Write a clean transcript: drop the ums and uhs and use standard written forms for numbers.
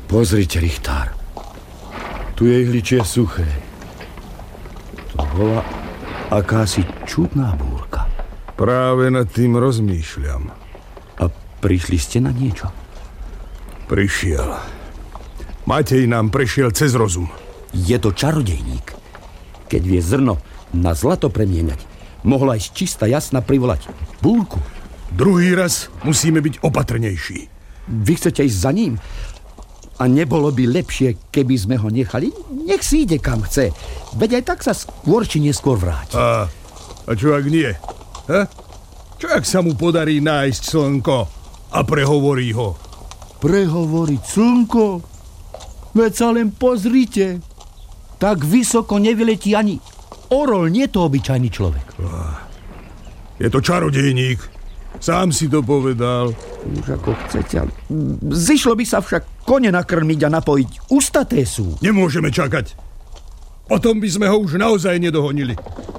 Pozrite, Richtár. Tu je ihličie suché. To bola akási čudná búrka. Práve nad tým rozmýšľam. A prišli ste na niečo? Prišiel. Matej nám prešiel cez rozum. Je to čarodejník. Keď vie zrno na zlato premieňať, mohla aj čistá jasna privolať búrku. Druhý raz musíme byť opatrnejší. Vy chcete ísť za ním? A nebolo by lepšie, keby sme ho nechali? Nech si ide kam chce. Veď aj tak sa skôr či neskôr vráti. A čo ak nie? Čo ak sa mu podarí nájsť slnko a prehovorí ho? Prehovoriť slnko? Veď sa len pozrite. Tak vysoko nevyletí ani orol, nie to obyčajný človek. Je to čarodejník. Sám si to povedal. Už ako chcete. Zišlo by sa však kone nakrmiť a napojiť. Ustaté sú. Nemôžeme čakať. Potom by sme ho už naozaj nedohonili.